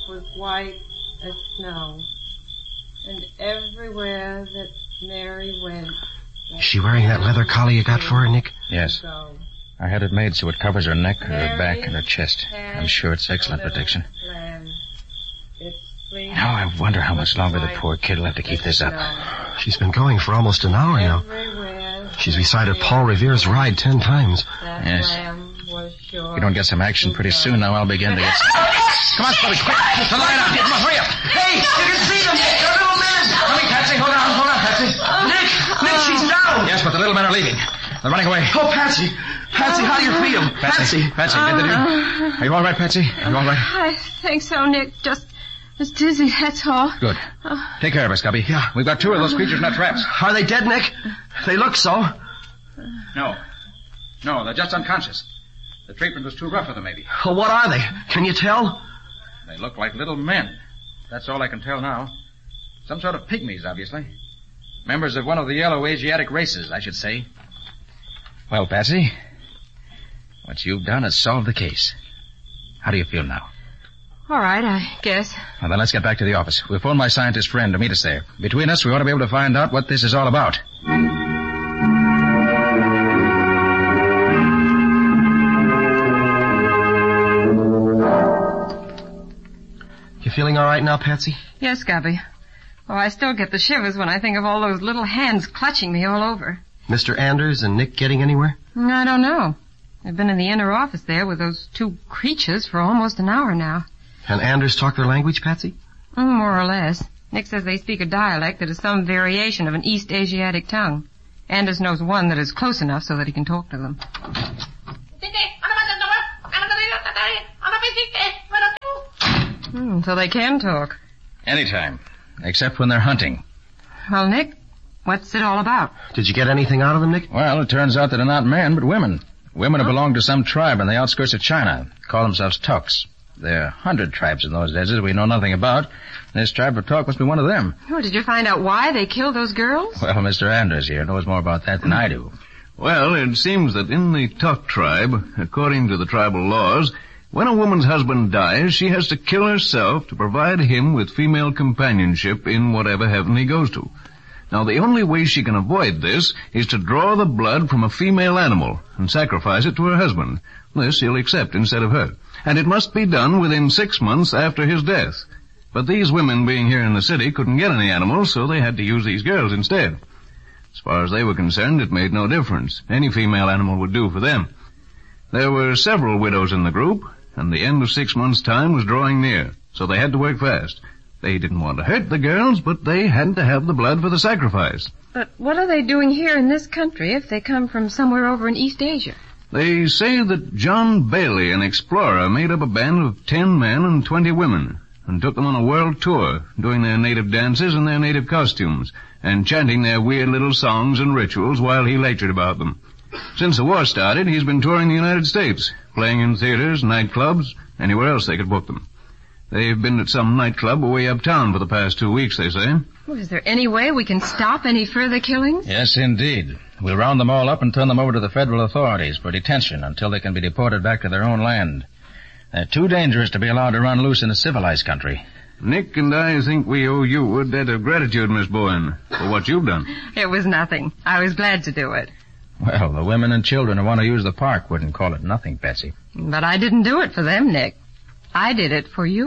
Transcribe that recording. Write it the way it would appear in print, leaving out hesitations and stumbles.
was white as snow. And everywhere that Mary went... Is she wearing that leather collar you got for her, Nick? Yes. I had it made so it covers her neck, her back, and her chest. I'm sure it's excellent protection. Now I wonder how much longer the poor kid will have to keep this up. She's been going for almost an hour now. She's recited Paul Revere's Ride 10 times. Yes. If you don't get some action pretty soon, now I'll begin to get... Come on, Scubby, quick! The line out! Come on, hurry up! Hey, you can see them! The little men! Hurry, Patsy, hold on, Patsy. Nick, she's down! Yes, but the little men are leaving. They're running away. Oh, Patsy, how do you feel? Patsy, did you? Are you all right, Patsy? Are you all right? I think so, Nick. Just dizzy, that's all. Good. Take care of her, Scubby. Yeah. We've got 2 of those creatures in our traps. Are they dead, Nick? They look so. No, they're just unconscious. The treatment was too rough for them, maybe. Well, what are they? Can you tell? They look like little men. That's all I can tell now. Some sort of pygmies, obviously. Members of one of the yellow Asiatic races, I should say. Well, Patsy, what you've done has solved the case. How do you feel now? All right, I guess. Well, then let's get back to the office. We'll phone my scientist friend to meet us there. Between us, we ought to be able to find out what this is all about. You feeling all right now, Patsy? Yes, Scubby. Oh, I still get the shivers when I think of all those little hands clutching me all over. Mr. Anders and Nick getting anywhere? I don't know. I've been in the inner office there with those 2 creatures for almost an hour now. Can Anders talk their language, Patsy? More or less. Nick says they speak a dialect that is some variation of an East Asiatic tongue. Anders knows one that is close enough so that he can talk to them. So they can talk. Anytime. Except when they're hunting. Well, Nick, what's it all about? Did you get anything out of them, Nick? Well, it turns out that they're not men, but women. Women who belong to some tribe on the outskirts of China. Call themselves Tuks. There are 100 tribes in those deserts we know nothing about. This tribe of Tuk must be one of them. Oh, did you find out why they killed those girls? Well, Mr. Anders here knows more about that than I do. Well, it seems that in the Tuk tribe, according to the tribal laws, when a woman's husband dies, she has to kill herself to provide him with female companionship in whatever heaven he goes to. Now, the only way she can avoid this is to draw the blood from a female animal and sacrifice it to her husband. This he'll accept instead of her. And it must be done within 6 months after his death. But these women, being here in the city, couldn't get any animals, so they had to use these girls instead. As far as they were concerned, it made no difference. Any female animal would do for them. There were several widows in the group, and the end of 6 months' time was drawing near, so they had to work fast. They didn't want to hurt the girls, but they had to have the blood for the sacrifice. But what are they doing here in this country if they come from somewhere over in East Asia? They say that John Bailey, an explorer, made up a band of 10 men and 20 women, and took them on a world tour, doing their native dances in their native costumes, and chanting their weird little songs and rituals while he lectured about them. Since the war started, he's been touring the United States, playing in theaters, nightclubs, anywhere else they could book them. They've been at some nightclub way uptown for the past 2 weeks, they say. Well, is there any way we can stop any further killings? Yes, indeed. We'll round them all up and turn them over to the federal authorities for detention until they can be deported back to their own land. They're too dangerous to be allowed to run loose in a civilized country. Nick and I think we owe you a debt of gratitude, Miss Bowen, for what you've done. It was nothing. I was glad to do it. Well, the women and children who want to use the park wouldn't call it nothing, Betsy. But I didn't do it for them, Nick. I did it for you.